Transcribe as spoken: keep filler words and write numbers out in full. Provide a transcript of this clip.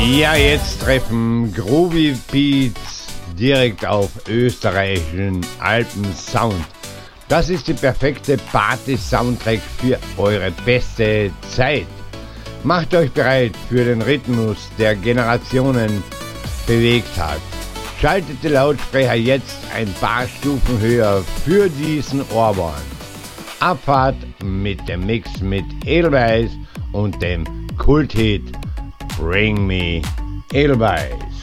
Ja, jetzt treffen Groovy Beats direkt auf österreichischen Alpensound. Das ist die perfekte Party-Soundtrack für eure beste Zeit. Macht euch bereit für den Rhythmus, der Generationen bewegt hat. Schaltet die Lautsprecher jetzt ein paar Stufen höher für diesen Ohrwurm. Abfahrt mit dem Mix mit Edelweiss und dem Kulthit Bring Me Edelweiss.